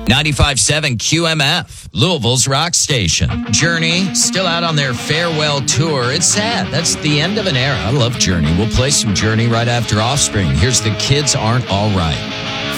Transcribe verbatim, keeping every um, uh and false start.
ninety-five point seven Q M F, Louisville's rock station. Journey, still out on their farewell tour. It's sad. That's the end of an era. I love Journey. We'll play some Journey right after Offspring. Here's The Kids Aren't All Right.